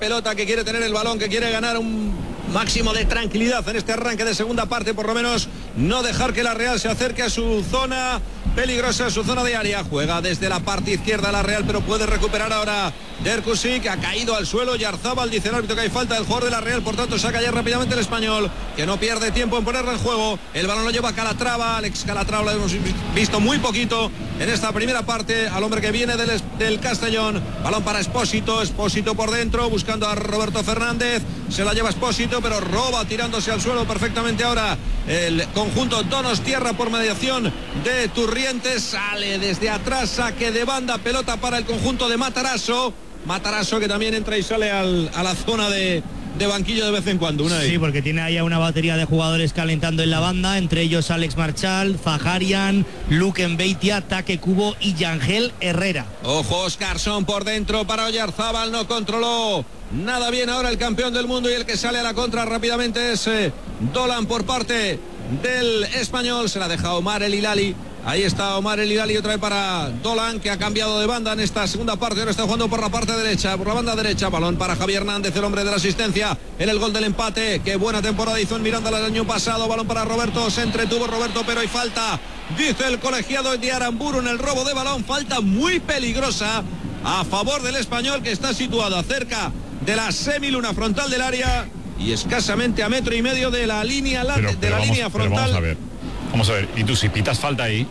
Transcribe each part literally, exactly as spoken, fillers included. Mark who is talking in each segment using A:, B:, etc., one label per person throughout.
A: pelota, que quiere tener el balón, que quiere ganar un máximo de tranquilidad en este arranque de segunda parte, por lo menos no dejar que la Real se acerque a su zona peligrosa, a su zona de área. Juega desde la parte izquierda la Real, pero puede recuperar ahora Derkussi, que ha caído al suelo. Yarzábal dice el árbitro que hay falta del jugador de la Real, por tanto saca ya rápidamente el español, que no pierde tiempo en ponerla en juego. El balón lo lleva Calatrava. Alex Calatrava lo hemos visto muy poquito en esta primera parte, al hombre que viene del, del Castellón. Balón para Espósito, Espósito por dentro, buscando a Roberto Fernández. Se la lleva Espósito, pero roba tirándose al suelo perfectamente ahora el conjunto Donostiarra por mediación de Turrientes. Sale desde atrás, saque de banda, pelota para el conjunto de Matarazzo. Matarazzo que también entra y sale al, a la zona de, de banquillo de vez en cuando. Una
B: sí, porque tiene ahí una batería de jugadores calentando en la banda, entre ellos Alex Marchal, Zaharian, Luke Mbeitia, Take Kubo y Yangel Herrera.
A: Ojo, Oscarson por dentro para Oyarzábal, no controló nada bien ahora el campeón del mundo, y el que sale a la contra rápidamente es eh, Dolan por parte del español. Se la deja Omar El Hilali. Ahí está Omar El Hilali otra vez para Dolan, que ha cambiado de banda en esta segunda parte. Ahora está jugando por la parte derecha, por la banda derecha. Balón para Javier Hernández, el hombre de la asistencia en el gol del empate. Qué buena temporada hizo en Miranda el año pasado. Balón para Roberto, se entretuvo Roberto, pero hay falta, dice el colegiado de Aramburu, en el robo de balón. Falta muy peligrosa a favor del español, que está situado cerca de la semiluna frontal del área y escasamente a metro y medio de la línea, la,
C: pero,
A: de
C: pero
A: la
C: vamos,
A: línea frontal.
C: Vamos a ver, vamos a ver. Y tú, si pitas falta ahí,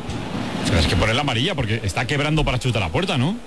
C: tienes que poner la amarilla, porque está quebrando para chutar la puerta, ¿no?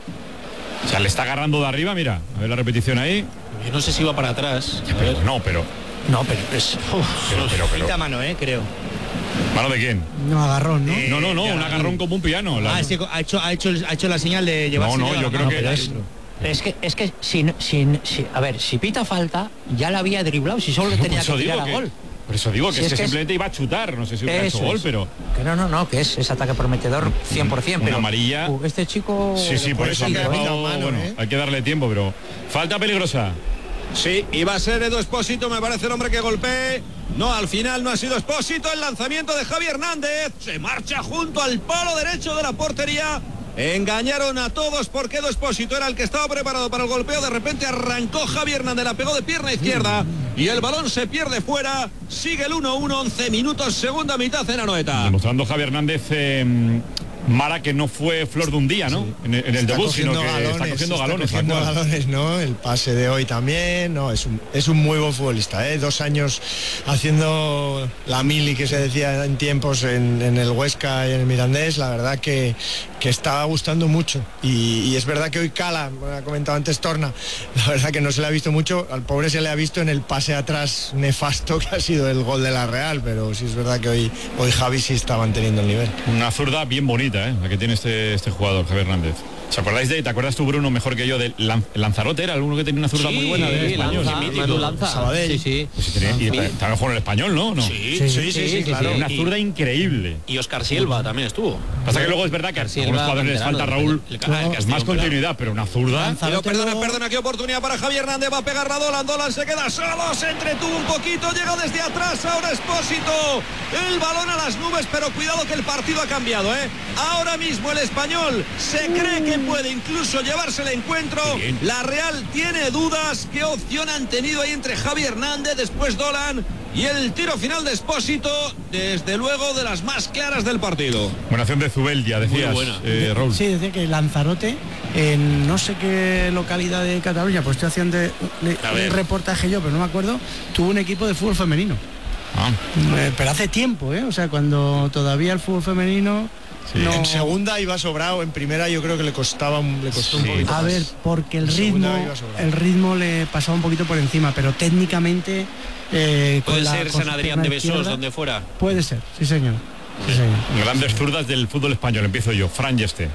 C: O sea, le está agarrando de arriba, mira, a ver la repetición ahí.
D: Yo no sé si iba para atrás.
C: Ya, pero, no, pero...
B: No, pero es...
C: Uf, pero, pero, pero,
B: quita mano, eh, creo.
C: ¿Mano de quién?
E: No, agarrón, ¿no?
C: Eh, no, no, no, un agarrón como un piano.
B: La... Ah, sí, ha hecho, ha, hecho, ha hecho la señal de llevarse.
C: No, no, yo creo que...
F: Es, es que, es que si, si, si, a ver, si pita falta, ya la había driblado, si solo le tenía que tirar a
C: que,
F: gol.
C: Por eso digo que
F: si
C: es,
F: es
C: que,
F: que
C: simplemente
F: es,
C: iba a chutar, no sé si hubiera hecho gol,
F: es.
C: pero...
F: Que no, no, no, que es, es ataque prometedor cien por cien,
C: una
F: pero...
C: amarilla...
F: Uh, este chico...
C: Sí, sí, por eso ha dejado, mano, bueno, ¿eh? Hay que darle tiempo, pero... Falta peligrosa.
A: Sí, iba a ser Edu Espósito, me parece el hombre que golpee. No, al final no ha sido Espósito. El lanzamiento de Javi Hernández. Se marcha junto al palo derecho de la portería. Engañaron a todos porque Edu Espósito era el que estaba preparado para el golpeo. De repente arrancó Javi Hernández, la pegó de pierna izquierda y el balón se pierde fuera. Sigue el uno uno, once minutos, segunda mitad en Anoeta.
C: Demostrando Javi Hernández... Eh, Mara, que no fue flor de un día, ¿no? Sí. En, el, en el debut, sino que
E: galones,
C: está cogiendo
E: está
C: galones.
E: Cogiendo galones, ¿no? El pase de hoy también, no, es un, es un muy buen futbolista, ¿eh? Dos años haciendo la mili que se decía en tiempos en, en el Huesca y en el Mirandés, la verdad que, que estaba gustando mucho. Y, y es verdad que hoy Cala, como ha comentado antes Torna, la verdad que no se le ha visto mucho, al pobre se le ha visto en el pase atrás nefasto que ha sido el gol de la Real, pero sí es verdad que hoy, hoy Javi sí está manteniendo el nivel.
C: Una zurda bien bonita, ¿eh? La que tiene este, este jugador, Javier Hernández. ¿Os acordáis de, te acuerdas tú, Bruno, mejor que yo, de Lan, Lanzarote? Era alguno que tenía una zurda
D: sí,
C: muy buena de español.
D: Lanza,
C: sí,
D: Manu Lanza.
E: Sabadell.
D: Sí, sí.
C: Pues sí tenía, y también jugó en el español, ¿no? ¿no?
D: Sí,
E: sí,
D: sí, sí,
E: sí, sí,
D: claro.
C: Una zurda
D: y,
C: increíble.
D: Y Oscar Silva también estuvo.
C: Pasa que luego es verdad que a algunos jugadores les falta, Raúl,
D: el, el, el, el
C: más continuidad, pero una zurda...
A: Pero perdona, perdona, qué oportunidad para Javier Hernández, va a pegar a Dolan, Dolan se queda solo, se entretuvo un poquito, llega desde atrás, ahora Espósito, el balón a las nubes, pero cuidado que el partido ha cambiado, ¿eh? Ahora mismo el español se cree que puede incluso llevarse el encuentro, la Real tiene dudas, qué opción han tenido ahí entre Javi Hernández, después Dolan, y el tiro final de Espósito, desde luego de las más claras del partido.
C: Buena acción de Zubeldia, decías, eh, Raúl.
E: Sí, decía que Lanzarote, en no sé qué localidad de Cataluña, pues estoy haciendo de, de, un reportaje yo, pero no me acuerdo, tuvo un equipo de fútbol femenino. Ah. Eh, pero hace tiempo, ¿eh? O sea, cuando todavía el fútbol femenino...
G: Sí. No. En segunda iba sobrado, en primera yo creo que le costaba le costó sí. un poquito
E: a
G: más.
E: ver, porque el ritmo el ritmo le pasaba un poquito por encima, pero técnicamente eh,
D: puede
E: con
D: ser
E: la,
D: San Adrián de Besós, donde fuera.
E: Puede ser, sí señor. Sí, señor.
C: Grandes zurdas del fútbol español, empiezo yo, Fran Yeste.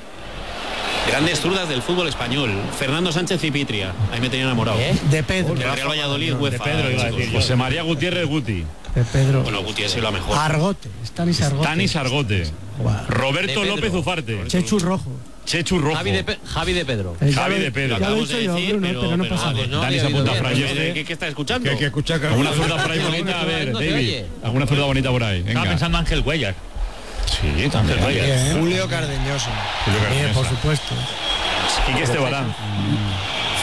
D: Grandes zurdas del fútbol español. Fernando Sánchez y Pitria. Ahí me tenía enamorado.
E: ¿Eh? De Pedro.
D: De Real Valladolid, UEFA.
C: De Pedro, iba a decir. José María Gutiérrez Guti.
E: De Pedro.
D: Bueno, Guti es la mejor.
E: Argote. Stanis Argote.
C: Stanis Argote. Wow. Roberto López Ufarte.
E: Chechu Rojo.
C: Chechu Rojo.
D: Javi de, Pe Javi de Pedro.
E: El
C: Javi de Pedro.
E: Ya lo he dicho yo,
D: decir,
E: Bruno,
D: pero,
E: pero no
D: pero,
E: pasa nada.
D: No,
C: Dani se apunta a Fran Yeste.
D: ¿Qué, ¿Qué está escuchando?
C: Que, que escucha que alguna zurda por ahí bonita. A ver, David. Alguna zurda bonita por ahí. Venga.
B: Estaba pensando Ángel Cuellar.
C: Sí, también.
G: Julio Cardeñoso.
C: Julio Cardeñoso.
E: Bien, por supuesto.
C: Quique Estebarán.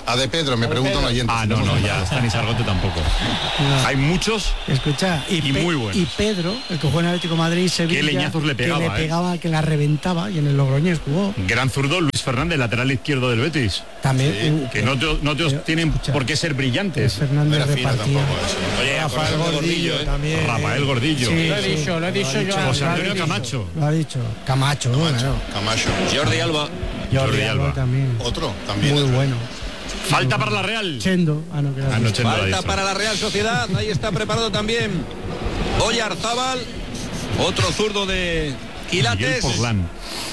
H: A De Pedro, me pregunto un oyente.
C: Ah, no, no, ya Stanis Argote tampoco.
I: No.
C: Hay muchos.
I: Escucha, y,
C: y
I: Pe-
C: muy buenos.
I: y Pedro, el que jugó en Atlético de Madrid y Sevilla,
C: Qué leñazos le pegaba,
I: que le
C: ¿eh?
I: pegaba, que la reventaba, y en el Logroñés jugó.
C: Gran zurdo Luis Fernández, lateral izquierdo del Betis.
I: También.
C: Sí,
I: uh,
C: que no, te, no te
I: pero,
C: tienen
I: escucha,
C: por qué ser brillantes.
I: Fernández repartía.
C: Oye,
E: Rafael Gordillo
C: ¿eh?
E: también.
C: Rafael Gordillo.
I: Sí,
F: Lo he
I: sí,
F: dicho, lo he dicho yo.
C: José
F: lo he
C: Antonio
F: dicho.
C: Camacho.
I: Lo ha dicho. Camacho, claro.
H: Camacho.
D: Jordi Alba.
I: Jordi
C: Jordi
I: Alba
C: Alba.
I: también.
H: Otro, también.
I: Muy
H: es
I: bueno.
C: Falta para la Real.
I: Chendo. Ah, no, que era
C: Ah, no,
I: otro.
C: Chendo la
A: Falta
C: hizo.
A: para la Real Sociedad. Ahí está preparado también Oyarzábal, otro zurdo de
C: Miguel
A: Quilates.
C: Forlán.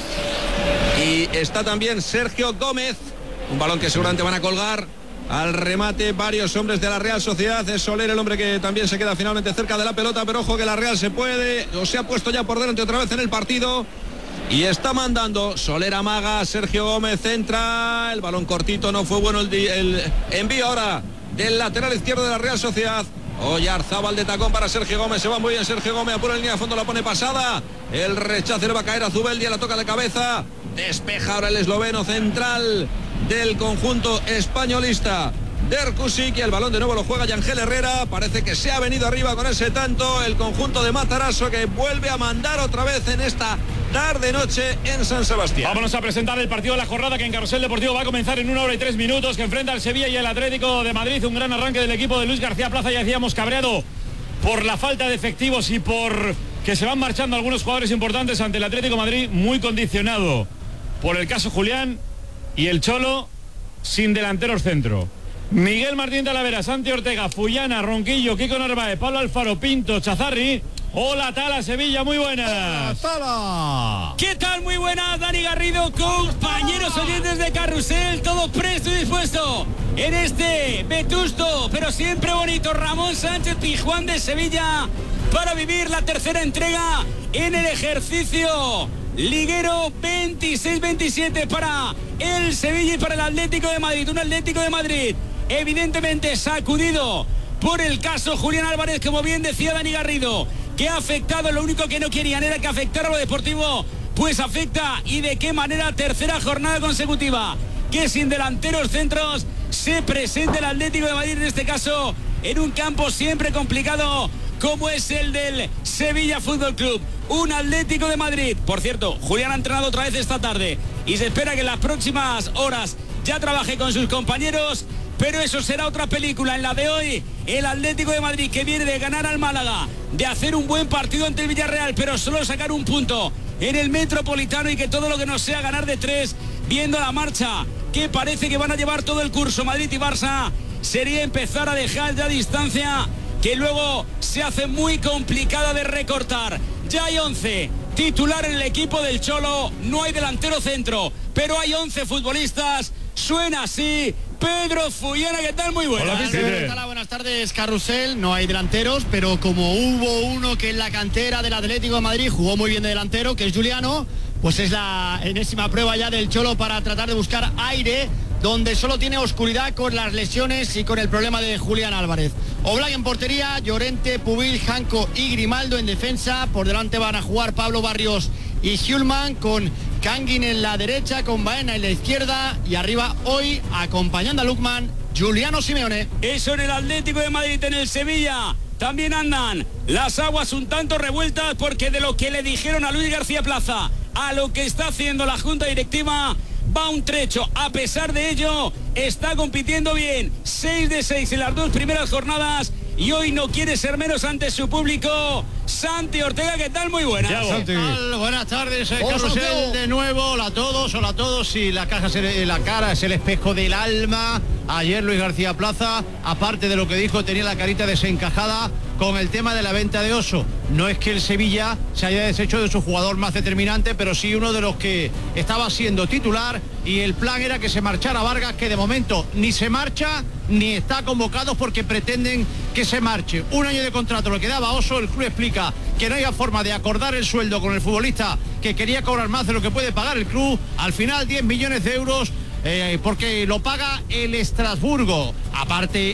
A: Y está también Sergio Gómez, un balón que seguramente van a colgar. Al remate varios hombres de la Real Sociedad. Es Soler el hombre que también se queda finalmente cerca de la pelota, pero ojo que la Real se puede, o se ha puesto ya por delante otra vez en el partido. Y está mandando Soler, amaga, Sergio Gómez entra, el balón cortito, no fue bueno el, di- el envío ahora del lateral izquierdo de la Real Sociedad. Oyarzábal de tacón para Sergio Gómez, se va muy bien Sergio Gómez, apura en línea de fondo, la pone pasada, el rechazo le va a caer a Zubeldia, la toca de cabeza, despeja ahora el esloveno central del conjunto españolista. Derkusik, y el balón de nuevo lo juega Yangel Herrera. Parece que se ha venido arriba con ese tanto el conjunto de Matarazzo, que vuelve a mandar otra vez en esta tarde noche en San Sebastián.
C: Vámonos a presentar el partido de la jornada, que en Carrusel Deportivo va a comenzar en una hora y tres minutos, que enfrenta al Sevilla y el Atlético de Madrid. Un gran arranque del equipo de Luis García Plaza, ya decíamos, cabreado por la falta de efectivos y por que se van marchando algunos jugadores importantes ante el Atlético de Madrid, muy condicionado por el caso Julián, y el Cholo sin delanteros centro. Miguel Martín Talavera, Santi Ortega, Fullana, Ronquillo, Kiko Narváez, Pablo Alfaro, Pinto, Chazarri. Hola, Tala, Sevilla, muy buenas.
J: ¡Tala! ¿Qué tal? Muy buenas, Dani Garrido, compañeros oyentes de Carrusel, todo presto y dispuesto en este vetusto, pero siempre bonito, Ramón Sánchez Pizjuán de Sevilla, para vivir la tercera entrega en el ejercicio liguero veintiséis veintisiete para el Sevilla y para el Atlético de Madrid. Un Atlético de Madrid evidentemente sacudido por el caso Julián Álvarez, como bien decía Dani Garrido, que ha afectado. Lo único que no querían era que afectara lo deportivo, pues afecta, y de qué manera. Tercera jornada consecutiva que sin delanteros centros se presenta el Atlético de Madrid, en este caso en un campo siempre complicado como es el del Sevilla Fútbol Club. Un Atlético de Madrid, por cierto, Julián ha entrenado otra vez esta tarde y se espera que en las próximas horas ya trabaje con sus compañeros, pero eso será otra película. En la de hoy, el Atlético de Madrid, que viene de ganar al Málaga, de hacer un buen partido ante el Villarreal, pero solo sacar un punto en el Metropolitano, y que todo lo que no sea ganar de tres, viendo la marcha que parece que van a llevar todo el curso Madrid y Barça, sería empezar a dejar ya distancia, que luego se hace muy complicada de recortar. Ya hay once titular en el equipo del Cholo, no hay delantero centro, pero hay once futbolistas. Suena así Pedro Fullana. ¿Qué tal? Muy buenas.
K: Hola, buenas tardes, Carrusel. No hay delanteros, pero como hubo uno que en la cantera del Atlético de Madrid jugó muy bien de delantero, que es Juliano, pues es la enésima prueba ya del Cholo para tratar de buscar aire donde solo tiene oscuridad, con las lesiones y con el problema de Julián Álvarez. Oblak en portería, Llorente, Pubil, Janco y Grimaldo en defensa. Por delante van a jugar Pablo Barrios y Hjulman, con Kangin en la derecha, con Baena en la izquierda, y arriba hoy, acompañando a Lukman, Giuliano Simeone.
J: Eso en el Atlético de Madrid. En el Sevilla también andan las aguas un tanto revueltas, porque de lo que le dijeron a Luis García Plaza a lo que está haciendo la Junta Directiva va un trecho. A pesar de ello, está compitiendo bien, seis de seis en las dos primeras jornadas, y hoy no quiere ser menos ante su público. Santi Ortega, ¿qué tal? Muy buenas.
K: ¿Qué tal? Buenas tardes, eh, Carrusel de nuevo. Hola a todos, hola a todos. Y la, caja se, la cara es el espejo del alma. Ayer Luis García Plaza, aparte de lo que dijo, tenía la carita desencajada con el tema de la venta de Oso. No es que el Sevilla se haya deshecho de su jugador más determinante, pero sí uno de los que estaba siendo titular, y el plan era que se marchara Vargas, que de momento ni se marcha ni está convocado, porque pretenden que se marche. Un año de contrato lo que daba Oso. El club explica que no había forma de acordar el sueldo con el futbolista, que quería cobrar más de lo que puede pagar el club. Al final diez millones de euros, eh, porque lo paga el Estrasburgo. Aparte,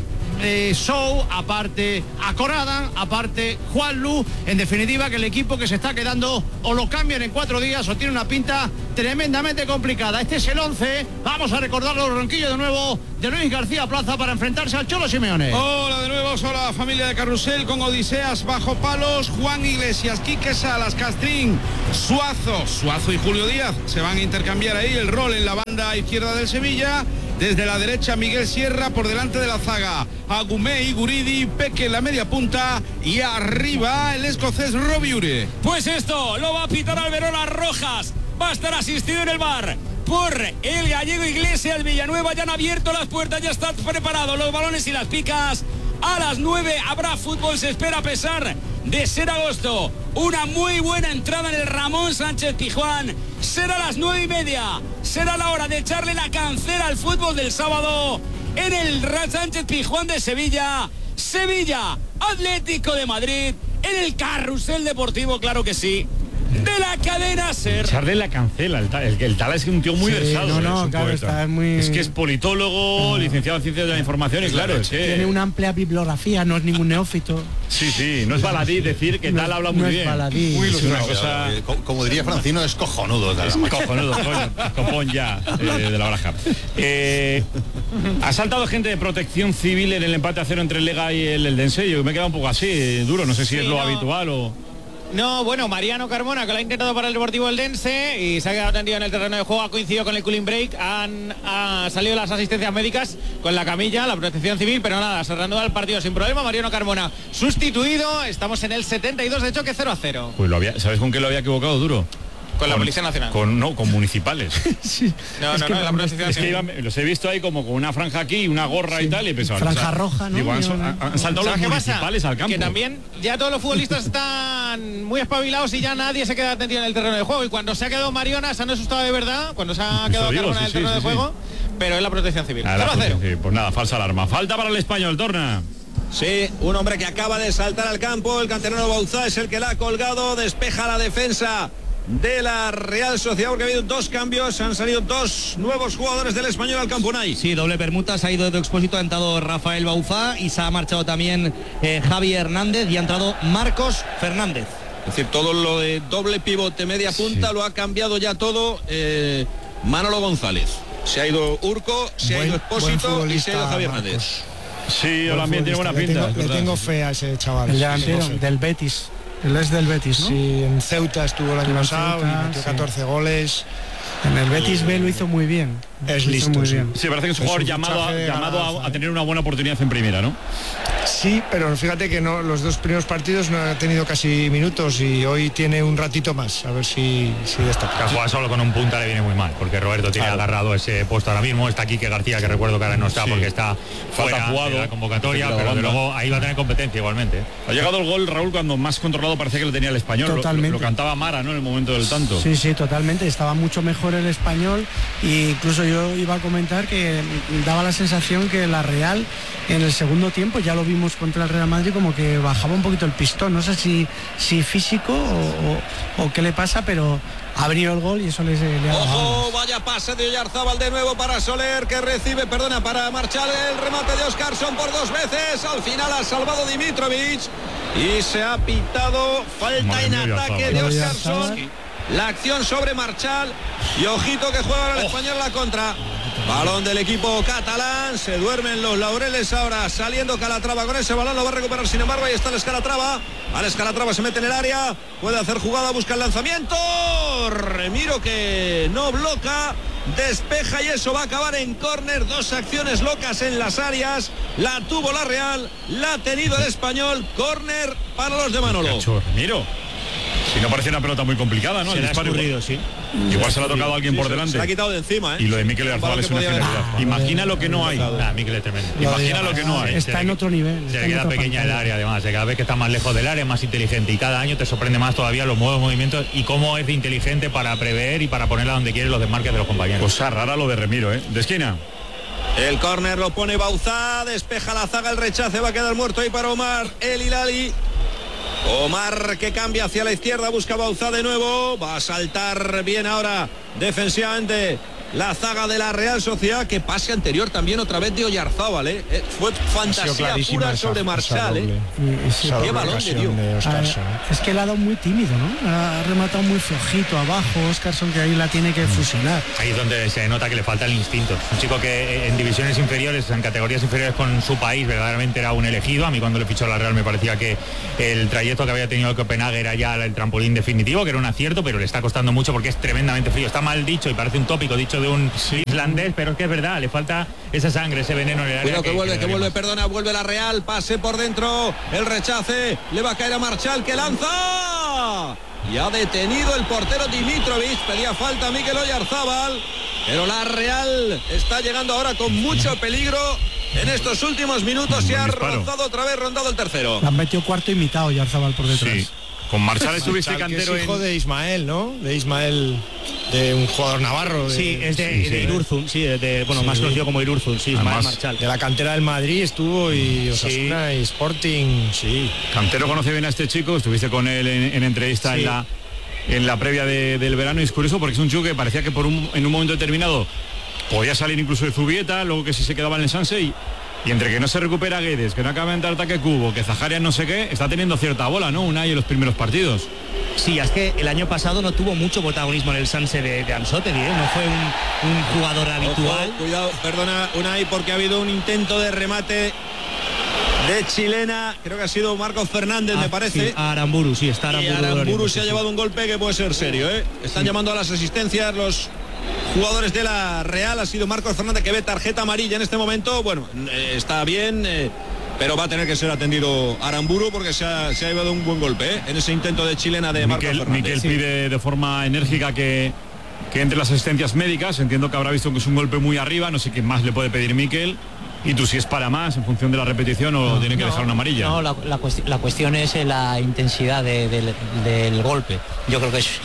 K: aparte Sou, aparte Acoradan, aparte Juanlu. En definitiva, que el equipo que se está quedando o lo cambian en cuatro días o tiene una pinta tremendamente complicada. Este es el once. Vamos a recordar los ronquillos de nuevo de Luis García Plaza para enfrentarse al Cholo Simeone.
L: Hola de nuevo, hola familia de Carrusel con Odiseas bajo palos, Juan Iglesias, Quique Salas, Castrín, Suazo, Suazo y Julio Díaz se van a intercambiar ahí el rol en la banda izquierda del Sevilla. Desde la derecha Miguel Sierra, por delante de la zaga Agumé y Guridi, Peque en la media punta y arriba el escocés Robiure.
J: Pues esto lo va a pitar Alberola Rojas, va a estar asistido en el bar por el gallego Iglesias. Villanueva ya han abierto las puertas, ya están preparados los balones y las picas. A las nueve habrá fútbol, se espera, a pesar de ser agosto. Una muy buena entrada en el Ramón Sánchez Pizjuán. Será a las nueve y media. Será la hora de echarle la cancela al fútbol del sábado en el Sánchez Pizjuán de Sevilla. Sevilla, Atlético de Madrid, en el Carrusel Deportivo, claro que sí, de la cadena SER.
C: Echarle la cancela, el, el, el Tala es un tío muy
I: Sí,
C: versado.
I: no, no,
C: es un
I: claro,
C: poeta.
I: está muy-
C: Es que es politólogo, licenciado en Ciencias de la Información y claro, es que...
I: Tiene una amplia bibliografía, no es ningún neófito.
C: Sí, sí, no es baladí decir que
I: No
C: Tal
I: es-
C: habla muy
I: no es
C: bien.
I: baladí.
C: Muy
H: Es una
C: ilustrado.
H: cosa, eh, co- como diría Francino, es cojonudo.
C: Es cojonudo, coño, copón ya eh, de la baraja. Eh, ha saltado gente de Protección Civil en el empate a cero entre el Lega y el Eldense. Yo me he quedado un poco así, eh, duro, no sé si
M: Sí,
C: es lo
M: no.
C: habitual o...
M: No, bueno, Mariano Carmona, que lo ha intentado para el Deportivo Eldense y se ha quedado tendido en el terreno de juego, ha coincidido con el cooling break, han ha salido las asistencias médicas con la camilla, la protección civil, pero nada, se reanuda el partido sin problema. Mariano Carmona sustituido, estamos en el setenta y dos de choque, cero a cero.
C: Pues lo había, ¿sabes con qué lo había equivocado, duro?
M: Con la Policía Nacional.
C: Con, no, con municipales.
M: No,
C: Es
M: no,
C: que
M: no, la protección
C: es que
M: civil.
C: iban- los he visto ahí como con una franja aquí, una gorra y tal, y pensaba...
I: Franja
C: o sea,
I: roja, ¿no?
C: digo, han,
I: Yo no-
C: han- han saltado los
M: ¿Sabes qué pasa?
C: municipales al campo.
M: Que también ya todos los futbolistas están muy espabilados y ya nadie se queda tendido en el terreno de juego. Y cuando se ha quedado Mariona, se han asustado de verdad, cuando se ha
C: Eso
M: quedado
C: digo,
M: Carmona en
C: sí,
M: el
C: sí,
M: terreno
C: sí,
M: de
C: sí.
M: juego, pero es la protección civil.
C: Ah, la
M: cero a cero.
C: protección, pues nada, falsa alarma. Falta para el Español, Torna.
A: Sí, un hombre que acaba de saltar al campo, el canterano Bauzá es el que la ha colgado, despeja la defensa de la Real Sociedad, porque ha habido dos cambios, han salido dos nuevos jugadores del Español al campo, Unai.
B: Sí, doble permuta, se ha ido de Expósito, ha entrado Rafael Bauzá y se ha marchado también eh, Javi Hernández y ha entrado Marcos Fernández.
A: Es decir, todo lo de doble pivote, media punta, lo ha cambiado ya todo eh, Manolo González. Se ha ido Urco, se ha
E: Buen-
A: ido
E: buen
A: Expósito y se ha ido
E: futbolista,
A: Javier
E: Marcos.
A: Hernández.
C: Sí,
E: Buen
C: también tiene buena
E: futbolista,
C: pinta.
E: Le
C: es
E: tengo, le
C: verdad.
E: tengo fe a ese chaval.
I: El
E: sí,
I: delantero
E: tengo fe.
I: del Betis. Él es del Betis, ¿no?
E: Sí, en Ceuta estuvo el año
I: En
E: pasado
I: Ceuta,
E: y metió
I: sí.
E: catorce goles.
I: En el Betis B lo hizo muy bien.
E: Es
I: Lo hizo
E: listo,
I: muy
E: sí.
I: bien.
C: Sí, parece que es un
E: Es
C: jugador
E: un
C: llamado, a,
E: fichaje
C: llamado a-
E: ganancia,
C: a tener una buena oportunidad en primera, ¿no?
E: Sí, pero fíjate que no, los dos primeros partidos no ha tenido casi minutos y hoy tiene un ratito más, a ver si, si destaca.
N: Que jugar solo con un punta le viene muy mal, porque Roberto tiene
E: Claro.
N: agarrado ese puesto ahora mismo. Está Quique García, que recuerdo que ahora no está
C: Sí.
N: porque está
C: Falta
N: fuera
C: jugado.
N: de la convocatoria,
C: Desde la
N: pero de
C: banda.
N: luego ahí va a tener competencia igualmente.
C: Ha llegado el gol, Raúl, cuando más controlado parecía que lo tenía el Español. Lo- Lo,
I: Totalmente.
C: lo cantaba Mara, ¿no? En el momento del tanto.
I: Sí, sí, totalmente. Estaba mucho mejor el Español e incluso yo iba a comentar que daba la sensación que la Real en el segundo tiempo, ya lo vimos contra el Real Madrid, como que bajaba un poquito el pistón. No sé si, si físico o, o- o qué le pasa, pero abrió el gol y eso les, le ha bajado.
A: Ojo, vaya pase de Oyarzábal de nuevo para Soler, que recibe, perdona, para marchar el remate de Oscarson por dos veces. Al final ha salvado Dimitrovic y se ha pitado falta
C: Madre
A: en
C: mía,
A: ataque
C: Oyarzábal.
A: de
I: Oyarzábal.
A: Oscarson. La acción sobre Marchal y ojito que juega ahora el Español la contra. Balón del equipo catalán, se duermen los laureles ahora, saliendo Calatrava con ese balón, lo va a recuperar sin embargo, ahí está el Escalatrava. Al Escalatrava se mete en el área, puede hacer jugada, busca el lanzamiento. Remiro que no bloca, despeja y eso va a acabar en córner. Dos acciones locas en las áreas, la tuvo la Real, la ha tenido el Español, córner para los de Manolo.
C: Cacho, Ramiro. Si no parece una pelota muy complicada, ¿no?
B: Se
C: El
B: le ha
C: disparo
B: escurrido,
C: igual,
B: sí.
C: igual se le ha tocado a alguien
A: Sí,
C: por
A: se-
C: delante.
A: Se la ha quitado de encima, ¿eh?
C: Y lo de Mikel
A: Un
C: Oyarzabal
A: balón
C: es
A: que
C: una
A: podía haber-
C: genialidad. Imagina lo que no hay.
N: Nah, Mikel es tremendo.
C: Imagina lo que no hay.
I: Está en otro nivel.
N: Se
I: está
N: le
I: en
N: queda
I: otra
N: pequeña el
I: pantalla.
N: área, además, de cada vez que está más lejos del área es más inteligente y cada año te sorprende más todavía los nuevos movimientos y cómo es de inteligente para prever y para ponerla donde quiere los desmarques de los compañeros.
C: Cosa rara lo de Remiro, ¿eh? De esquina.
A: El córner lo pone Bauzá, despeja la zaga, el rechace va a quedar muerto ahí para Omar El Hilali. Omar que cambia hacia la izquierda, busca Bauzá de nuevo, va a saltar bien ahora defensivamente la zaga de la Real Sociedad, que pase anterior también otra vez de Oyarzábal, ¿eh? Eh, fue fantasía pura sobre Marchal, ¿eh?
I: Sí,
A: Qué balón le dio.
I: Ah, es que le ha dado muy tímido, ¿no? Ha rematado muy flojito abajo, Óscarson, que ahí la tiene que fusilar.
N: Ahí es donde se nota que le falta el instinto. Un chico que en divisiones inferiores, en categorías inferiores con su país, verdaderamente era un elegido. A mí cuando le fichó la Real me parecía que el trayecto que había tenido el Copenhague era ya el trampolín definitivo, que era un acierto, pero le está costando mucho porque es tremendamente frío. Está mal dicho y parece un tópico dicho de un sí. islandés, pero es que es verdad, le falta esa sangre, ese veneno en el área.
A: Cuidado que, que vuelve, que, que vuelve,
N: más.
A: perdona, vuelve la Real, pase por dentro, el rechace, le va a caer a Marchal, que lanza. Y ha detenido el portero Dimitrovic, pedía falta a Mikel Oyarzábal, pero la Real está llegando ahora con mucho peligro. En estos últimos minutos se ha rozado otra vez, rondado el tercero.
I: Le han metido cuarto imitado Oyarzábal por detrás.
N: Sí. Con Marchal estuviste
E: Marchal,
N: cantero
E: que es hijo
N: en...
E: de Ismael, ¿no? De Ismael, de un jugador navarro. De...
B: Sí, es de,
E: sí,
B: de
E: sí,
B: Irurzun, sí, de, bueno, sí. más conocido como Irurzun, sí, Ismael
E: Además,
B: Marchal.
E: De la cantera del Madrid estuvo y Osasuna sí. y Sporting, sí.
C: Cantero conoce bien a este chico, estuviste con él en, en entrevista sí. en la en la previa de, del verano, y es curioso porque es un chico que parecía que por un, en un momento determinado podía salir incluso de Zubieta, luego que sí se quedaba en el Sanse y Y entre que no se recupera Guedes, que no acaba de entrar Taque Cubo, que Zaharian no sé qué, está teniendo cierta bola, ¿no? Unai en los primeros partidos.
B: Sí, es que el año pasado no tuvo mucho protagonismo en el Sanse de, de Anzotti, ¿eh? No fue un, un jugador habitual.
A: Ojo, cuidado, perdona Unai, porque ha habido un intento de remate de chilena, creo que ha sido Marcos Fernández, ah, me parece.
B: Sí, Aramburu, sí, está Aramburu.
A: Y Aramburu se ha llevado un golpe que puede ser serio, ¿eh? Están sí. llamando a las asistencias los jugadores de la Real. Ha sido Marcos Fernández, que ve tarjeta amarilla en este momento. Bueno, eh, está bien, eh, pero va a tener que ser atendido Aramburu porque se ha, se ha llevado un buen golpe, ¿eh? En ese intento de chilena de Marcos
C: Miquel,
A: Fernández.
C: Miquel
A: sí.
C: pide de forma enérgica que, que entre las asistencias médicas. Entiendo que habrá visto que es un golpe muy arriba. No sé qué más le puede pedir Miquel. ¿Y tú si es para más en función de la repetición o no, tiene que no, dejar una amarilla?
F: No, la, la, cuestión, la cuestión es la intensidad de, de, del golpe. Yo creo que es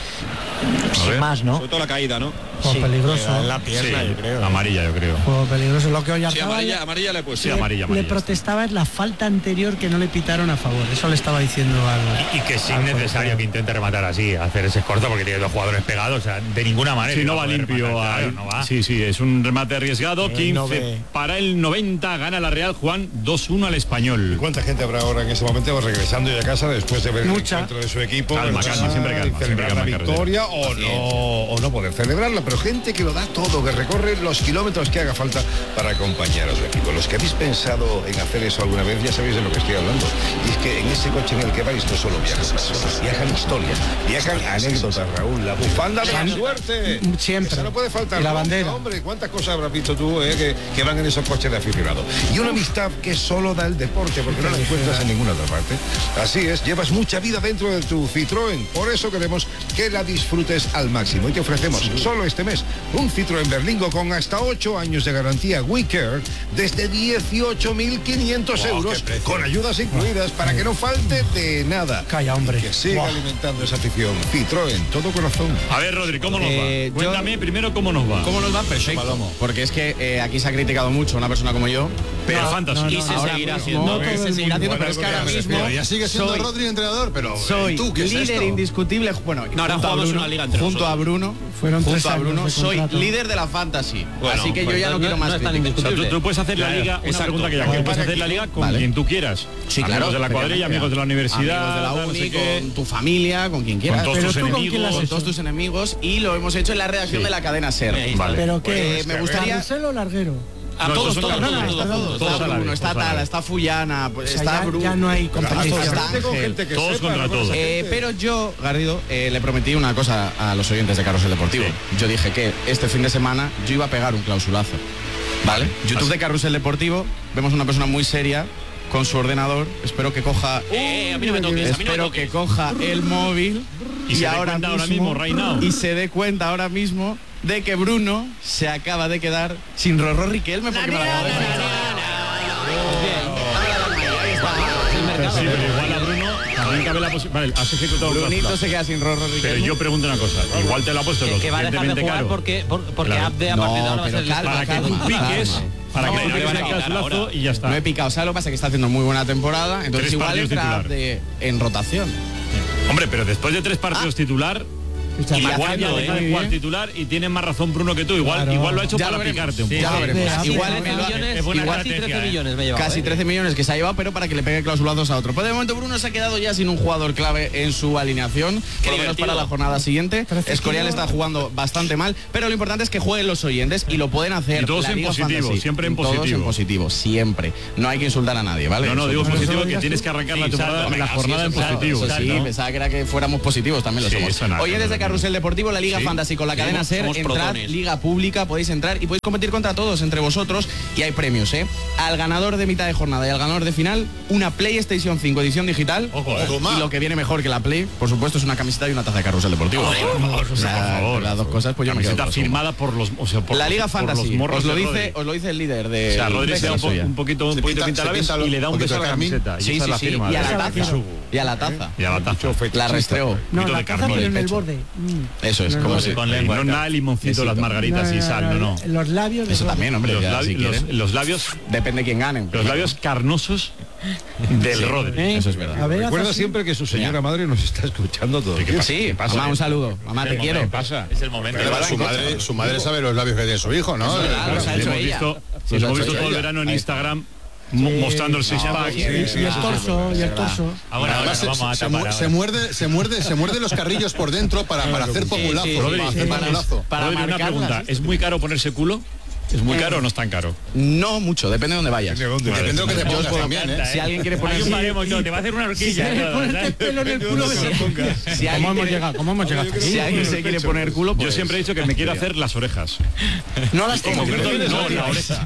F: sin más, ¿no?
A: Sobre todo la caída, ¿no?
I: Sí. Peligroso.
E: En la pierna,
C: sí,
E: yo creo.
C: Amarilla, yo creo.
I: Juego peligroso. Lo que Oyarzábal
A: sí, amarilla, amarilla le pues
C: sí, amarilla, amarilla.
I: Le protestaba es la falta anterior que no le pitaron a favor. Eso le estaba diciendo al.
N: Y, y que es innecesario que intente rematar así, hacer ese corto porque tiene dos jugadores pegados, o sea, de ninguna manera.
C: Sí, no va limpio. Rematar, claro, no va. Sí, sí, es un remate arriesgado. Eh, quince no para el noventa, gana la Real, Juan, dos uno al Español.
O: ¿Y cuánta gente habrá ahora en ese momento regresando ya a casa después de ver
I: Mucha.
O: el encuentro de su equipo?
C: Calma, calma, siempre calma.
O: Celebrar
C: siempre calma
O: la victoria o no, o no poder celebrarla, pero gente que lo da todo, que recorre los kilómetros que haga falta para acompañar a su equipo. Los que habéis pensado en hacer eso alguna vez ya sabéis de lo que estoy hablando. Y es que en ese coche en el que vais no solo viajan personas, viajan historias, viajan anécdotas, Raúl, la bufanda de la suerte.
I: Siempre.
O: Esa no puede faltar.
I: Y la
O: ¿no?
I: bandera.
O: Hombre, cuántas cosas habrás visto tú eh, que, que van en esos coches de aficionado. Y una amistad que solo da el deporte, porque no la encuentras en ninguna otra parte. Así es, llevas mucha vida dentro de tu Citroën. Por eso queremos que la disfrutes al máximo. Y te ofrecemos sí. solo este mes un Citroën Berlingo con hasta ocho años de garantía WeCare desde dieciocho mil quinientos wow, euros con ayudas incluidas wow. para que no falte de nada.
I: Calla, hombre.
O: Y que siga wow. alimentando esa afición. Citroën, todo corazón.
C: A ver, Rodri, ¿cómo nos
P: eh,
C: va? Cuéntame yo... primero cómo nos va.
P: ¿Cómo nos va? Perfecto. Porque es que eh, aquí se ha criticado mucho una persona como yo.
C: Pero no, fantasy.
P: No, no, y se
C: ahora
P: seguirá
C: mismo,
P: haciendo. No, se seguirá haciendo, pero es que ahora mismo.
O: Ya sigue siendo soy, Rodri entrenador, pero.
P: Soy
O: ¿tú qué
P: líder
O: es esto?
P: indiscutible. Bueno,
D: no, ahora jugamos
P: Bruno,
D: una liga entre
P: junto
D: nosotros.
P: a Bruno.
I: Fueron
P: junto
I: a
P: Bruno. Soy líder de la fantasy.
D: Bueno,
P: así que
D: pues
P: yo ya no, no quiero más.
D: No es tan indiscutible.
C: O sea, tú, tú puedes hacer la liga. Una pregunta que ya. Que puedes hacer la liga con quien tú quieras.
P: Sí, claro.
C: Amigos de la cuadrilla, amigos de la universidad,
P: amigos de la uni, con tu familia, con quien quieras.
C: Con todos tus enemigos.
P: Con todos tus enemigos. Y lo hemos hecho en la redacción de la cadena SER.
I: Pero que
P: me gustaría.
I: ¿Carrusel o larguero?
D: A
C: no,
D: todos,
C: todos,
D: todos,
C: todos,
D: todos,
C: todos,
D: todos,
C: todos,
P: está Bruno, está Tala, está Fullana, pues
I: o sea,
P: está
I: ya,
P: Bruno.
I: ya no hay competición.
P: Está
O: con gente que
C: todos
O: sepa,
C: contra todos.
P: Eh, pero yo, Garrido, eh, le prometí una cosa a los oyentes de Carrusel Deportivo. Sí. Yo dije que este fin de semana yo iba a pegar un clausulazo. ¿Vale? YouTube de Carrusel Deportivo, vemos una persona muy seria con su ordenador. Espero que coja.
D: Eh, a mí no me toques, a mí no me
P: espero
D: toques.
P: que coja el móvil
C: y,
P: y
C: se
P: ahora,
C: dé cuenta
P: mismo,
C: ahora mismo, right now.
P: y se dé cuenta ahora mismo de que Bruno se acaba de quedar sin Rorró Riquelme porque me la acabo de
C: Sí, pero igual a Bruno también cabe la posibilidad. Vale, has ejecutado
P: Brunito se queda sin Rorró Riquelme.
C: Pero yo pregunto una cosa, igual te lo ha puesto lo
M: que va a dejar de jugar
C: caro.
M: porque, por, porque
C: Claro.
M: Abde a partir de ahora va a ser el
C: Para que tú piques, para que
M: No,
C: tú
M: no le
C: piques
M: van a
C: el
M: quitar
C: clausulazo
M: ahora.
C: y ya está.
P: No he picado, ¿sabes lo que pasa? Que está haciendo muy buena temporada, entonces
C: Tres
P: igual
C: partidos
P: entra
C: titular.
P: de, en rotación.
C: Hombre, pero después de tres partidos
P: Ah.
C: titular, Igual ya deja de jugar titular y tiene más razón Bruno que tú. Igual, claro. igual lo ha hecho ya para picarte un poco.
P: Ya lo veremos. Igual
Q: casi trece millones me lleva.
P: Casi trece millones que se ha llevado, pero para que le pegue clausulazos a otro. Pero de momento Bruno se ha quedado ya sin un jugador clave en su alineación, por lo menos para la jornada siguiente. Escorial está jugando bastante mal, pero lo importante es que jueguen los oyentes y lo pueden hacer.
C: Y todos
P: la
C: en
P: Liga
C: positivo,
P: Fantasy.
C: siempre en
P: todos
C: positivo.
P: en positivo, siempre. No hay que insultar a nadie, ¿vale?
C: No, no, digo
P: Eso,
C: positivo que tienes que arrancar sí, la temporada, la jornada en positivo.
P: Eso sí, pensaba que era que fuéramos positivos, también lo
C: sí,
P: somos. Oyentes de Carrusel Deportivo, la Liga
C: sí.
P: Fantasy con la
C: sí,
P: cadena SER, entrad,
C: protones.
P: Liga Pública, podéis entrar y podéis competir contra todos, entre vosotros, y hay premios, ¿eh? Al ganador de mitad de jornada y al ganador de final, una PlayStation cinco edición digital.
C: Ojo, eh.
P: Y lo que viene mejor que la Play, por supuesto, es una camiseta y una taza de Carrusel Deportivo.
C: Oh,
P: o sea, por las dos cosas, pues yo me quedo
C: camiseta firmada por los, o sea, por
P: la
C: los,
P: Liga Fantasy. Os lo dice, os lo dice el líder de.
C: O sea, Rodri se da un, po, un poquito, un poquito pinta labios y le da un beso a la camiseta.
P: Sí,
C: y
P: sí,
C: la
P: sí.
C: firma,
P: Y a la
C: ¿eh?
P: taza. Y a la taza.
C: Y a la taza.
P: La restreó.
I: No, la taza pero en el borde.
P: Mm. Eso es, como si
C: con lengua. No nada de limoncito, las margaritas y sal, no, no.
I: Los labios.
P: Eso también, hombre.
C: Los, labi los, los labios.
P: Depende de quién gane.
C: Los labios carnosos del sí, Rodri.
P: ¿Eh? Eso es verdad.
O: Ver, Recuerda siempre que su señora madre nos está escuchando todo.
P: ¿Qué pasa? Sí, pasa? Mamá, un saludo. Mamá, te quiero.
C: ¿Qué pasa? Es el momento.
H: Pero su madre, su madre sabe los labios que tiene su hijo, ¿no?
P: Los ha hecho ella.
C: Los hemos visto todo el verano en Instagram. Sí, mostrando el six pack
I: sí, sí, sí, y el torso y el torso.
H: Ahora, ahora se, vamos a se, tapar, se, muerde se muerde se muerde los carrillos por dentro para, para hacer populazo, sí, sí,
C: Rodri,
H: para hacer populazo.
C: Para Rodri, una pregunta, ¿es muy caro ponerse culo? ¿Es muy caro o no es tan caro?
P: No mucho, depende de dónde vayas.
H: Depende de lo que te pongas también, ¿eh?
P: Si alguien quiere poner
C: un baremo, no, te va a hacer una horquilla.
I: Si ponerte pelo en el culo,
B: si ¿Cómo hemos llegado? ¿Cómo hemos llegado?
P: Si alguien se quiere poner culo,
C: yo siempre he dicho que me quiero hacer las orejas.
I: No las tengo.
C: No, la oreja.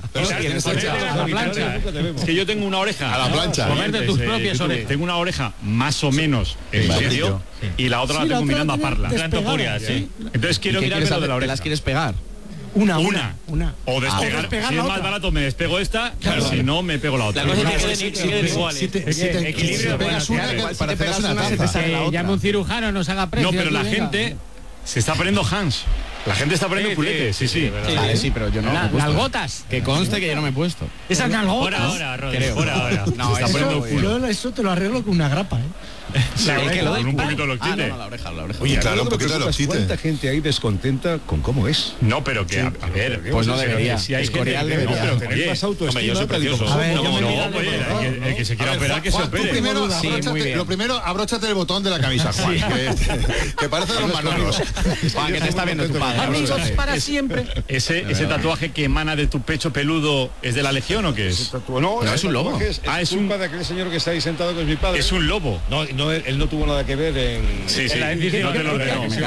C: A la plancha. Es que yo tengo una oreja.
H: A la plancha.
Q: Ponerte tus propias orejas.
C: Tengo una oreja más o menos en sitio y la otra la tengo mirando a Parla. Entonces quiero mirarme lo de la oreja.
P: ¿Las quieres pegar?
I: Una,
C: una,
I: una.
C: O despegar. Ah, despegar si es más barato me despego esta, claro. Si no me pego la otra.
Q: La cosa es que siguen iguales.
H: Si te, si te, equilibrio si pegas una, para hacer una taza.
Q: Llame un cirujano, nos haga precio.
C: No, pero la gente se está poniendo Hans. La gente está poniendo culete, sí, sí.
P: Vale, sí, pero yo no.
Q: Nalgotas.
P: Que conste que yo no me he puesto.
I: Esas nalgotas.
Q: Por ahora, Rodri, por ahora.
P: No,
C: está poniendo culo.
I: Yo eso te lo arreglo con una grapa, ¿eh?
C: La oreja, con un poquito de loctite.
P: Ah, no, la oreja, la oreja.
O: Oye, claro, un poquito de loctite. ¿Cuánta gente ahí descontenta con cómo es?
C: No, pero que, a, a ver...
P: Pues no debería.
C: Si hay
P: Escorial
C: gente,
P: debería.
C: No, pero
O: tener más autoestima.
C: Yo soy precioso.
I: A ver,
C: no,
I: yo me
C: no,
I: miro
C: oye,
I: de
C: el, que, el que se quiera operar, que se opere.
H: Primero,
P: sí, muy bien.
H: Lo primero, abróchate el botón de la camisa, Juan. Que, que parece de los manolos.
P: Juan, que te está viendo tu padre.
I: Amigos para siempre.
C: Ese, ese tatuaje que emana de tu pecho peludo, ¿es de la Legión o qué es?
O: No,
P: es un lobo.
O: Ah, es culpa de aquel señor que está ahí sentado con mi padre.
C: Es un lobo.
O: No, no, él no tuvo nada que ver en...
C: Sí, sí,
O: en la
C: no te lo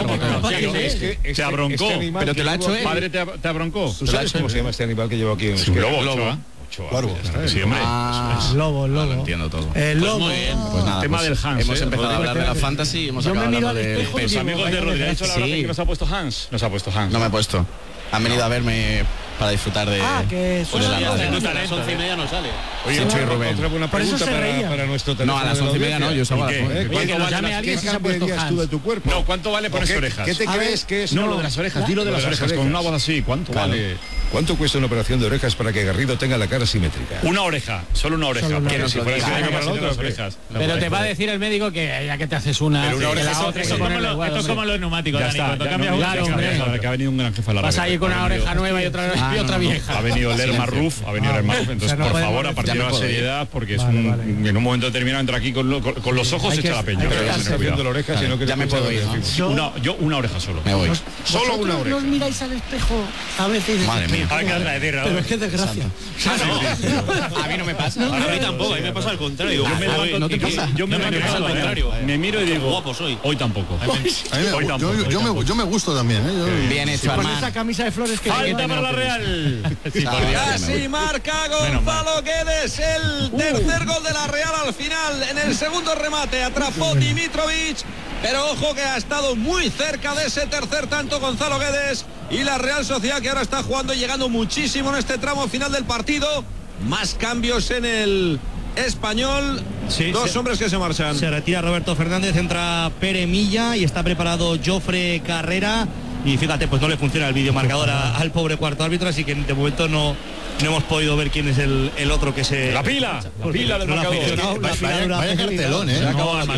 C: creo. Se abroncó.
P: Pero te lo ha hecho él.
C: ¿Padre te abroncó?
O: ¿Tú sabes cómo se llama este animal que llevo aquí?
C: Es un lobo, lobo.
O: Cuervo.
C: Sí, hombre.
P: Ah,
I: lobo, lobo.
P: Lo entiendo todo.
I: El lobo.
Q: Pues muy bien.
P: Pues nada,
C: tema
P: pues
C: del Hans.
P: Hemos
C: ¿eh?
P: empezado a hablar de la fantasy y hemos
I: Yo
P: acabado
I: me miro
P: hablando
I: al
P: del
I: espejo y
C: Los
I: digo,
C: amigos de Rodri, ¿ha dicho la
P: Sí.
C: que nos ha puesto Hans? Nos ha puesto Hans.
P: No me he puesto. Han venido a verme para disfrutar de,
I: Ah, que
P: pues de la
Q: A
P: radio.
Q: las once y media no sale.
O: Oye,
P: Sí,
O: otra,
P: Rubén.
O: otra buena
I: Por eso
O: pregunta
I: se
O: para,
I: reía.
O: para nuestro
P: No,
O: teléfono
P: a las
O: de la
P: once y media no,
O: audiencia.
P: yo salgo a las
C: ¿Qué?
P: nueve.
O: ¿Eh?
Q: Oye, que
O: ¿Cuánto
Q: nos
O: vale
Q: llame
O: las-
Q: alguien
O: ¿Qué
Q: si se ha puesto
O: cambiarías tú
Q: Hans?
O: de tu cuerpo?
C: No, ¿cuánto vale ponerse
O: ¿Qué,
C: orejas?
O: ¿Qué te
I: A ver,
O: crees que es?
C: No, lo de las orejas, dilo de las orejas, con una voz así, ¿cuánto vale?
O: ¿Cuánto cuesta una operación de orejas para que Garrido tenga la cara simétrica?
C: Una oreja, solo una oreja.
I: Solo una
C: porque
P: oreja.
C: si fuera
P: Que nos
C: así,
P: lo
C: no
P: diga.
C: me paso de las orejas.
Q: Pero te va a decir el médico que ya que te haces una.
C: Pero una oreja,
Q: la
C: eso-
Q: otra
C: eso
Q: hay que
C: como
Q: ponerle
C: lo-
Q: igual,
C: esto es
Q: hombre.
C: como lo neumáticos, Ya Dani, está, cuando ya cambias no, una,
Q: claro,
C: que
Q: hombre.
C: ha- que ha venido un gran jefe a la
Q: Vas
C: radio.
Q: ahí con
C: Ha
Q: una
C: venido-
Q: oreja nueva y otra,
P: Ah,
Q: y
P: no,
Q: otra
P: no, no.
Q: vieja.
C: Ha venido
I: Sí,
C: Lerma
I: sí.
C: Ruf, ha venido
I: Ah,
C: Lerma
I: vale.
C: Ruf, entonces
I: O sea, no
C: por
I: podemos-
C: favor, a partir
P: ya
C: de
P: me
C: la
P: puedo ir.
C: seriedad, porque es
I: Vale,
C: un,
I: vale.
C: en un momento determinado entra aquí con, lo- con- con los ojos
I: Hay
C: echa
I: que-
C: la peña.
I: hay que
C: Pero ya
I: estarse
C: se me
O: Haciendo la
C: olvidado.
O: oreja, sino que
P: Ya me puedo ir, ¿no?
I: Yo-
C: Una, yo una oreja solo.
P: Me voy.
O: Solo una
I: ¿Vosotros
O: oreja.
I: os miráis al espejo a veces?
P: Madre mía.
C: Ay, qué vas a decir, Raúl.
I: Pero es que desgracia.
P: A mí no me pasa.
D: A mí tampoco, a mí me pasa al contrario.
C: Yo me levanto
P: ¿no te
C: y-
P: pasa?
C: yo me
D: No me
C: miro,
D: pasa al contrario.
C: me miro y digo,
D: Guapo soy.
C: hoy tampoco.
H: A mí me,
C: Hoy
H: yo,
C: tampoco,
H: yo,
C: hoy
H: yo me,
C: tampoco.
H: yo me gusto también, ¿eh? Yo-
P: Bien hecho,
I: Con
P: hermano.
I: esa camisa de flores que
C: Falta para la Real. Sí, por Dios.
A: Casi marca Gonzalo Guedes el tercer gol de la Real al final. En el segundo remate atrapó Dimitrovic, pero ojo que ha estado muy cerca de ese tercer tanto Gonzalo Guedes. Y la Real Sociedad, que ahora está jugando y llegando muchísimo en este tramo final del partido. Más cambios en el Español.
B: Sí,
A: Dos
B: se-
A: hombres que se marchan.
B: Se retira Roberto Fernández, entra Pere Milla y está preparado Jofre Carrera. y fíjate, pues no le funciona el videomarcador a, al pobre cuarto árbitro, así que de momento no, no hemos podido ver quién es el, el otro que se...
C: La pila, la pila del marcador.
H: Vaya, vaya cartelón, ¿eh?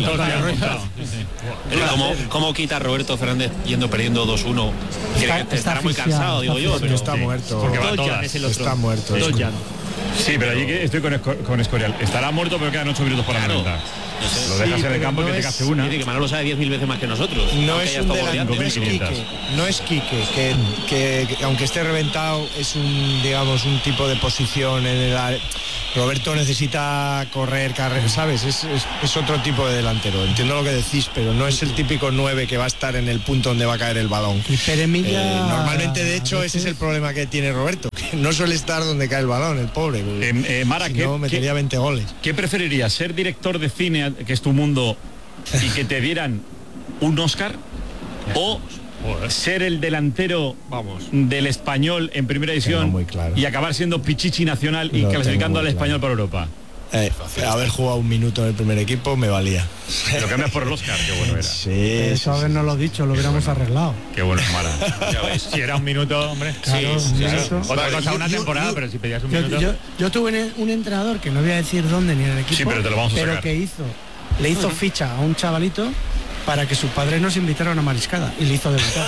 D: ¿Cómo, ¿Cómo quita Roberto Fernández yendo perdiendo dos uno? Está, está estará muy cansado, digo yo.
E: Pero está muerto.
B: Porque va todas. Es el otro.
E: Está muerto.
C: Sí, pero allí que estoy con, con Escorial. Estará muerto, pero quedan ocho minutos para
D: claro.
C: la Lo dejas sí, en el campo no que es, te hace una.
D: Dice que Manolo sabe diez mil veces más que nosotros.
E: No es un delantero, no es Quique, no es Quique que, que, que aunque esté reventado es un, digamos, un tipo de posición en el área. Roberto necesita correr, carrer, ¿sabes? Es, es, es otro tipo de delantero. Entiendo lo que decís, pero no es el típico nueve que va a estar en el punto donde va a caer el balón.
I: Y Peremilla...
E: Eh, normalmente, de hecho, ese es el problema que tiene Roberto, que no suele estar donde cae el balón, el pobre.
C: Eh, eh, Mara,
E: si
C: ¿qué,
E: no, metería
C: qué,
E: veinte goles.
C: ¿Qué preferirías? ¿Ser director de cine, que es tu mundo, y que te dieran un Oscar? ¿O ser el delantero Vamos. del Español en primera división
E: claro.
C: y acabar siendo Pichichi nacional y
E: Lo
C: clasificando al
E: claro.
C: Español para Europa?
E: Eh, haber jugado un minuto en el primer equipo me valía.
C: Lo cambias por el Oscar, qué bueno era.
E: Sí,
I: eso
E: sí,
I: habernos lo dicho, lo hubiéramos
E: bueno.
I: arreglado.
C: Qué bueno, Mara.
N: Ya ves, si era un minuto, hombre.
I: Claro,
N: sí,
I: un
N: claro.
I: minuto.
N: Otra
H: Vale,
N: cosa,
H: yo,
N: una
H: yo,
N: temporada,
H: yo,
N: pero si pedías un
I: yo,
N: minuto.
I: Yo, yo tuve un entrenador que no voy a decir dónde ni en el equipo,
C: sí, pero, te lo vamos a
I: pero
C: sacar.
I: que hizo, le hizo ficha a un chavalito para que sus padres nos invitaran a una mariscada y le hizo debutar.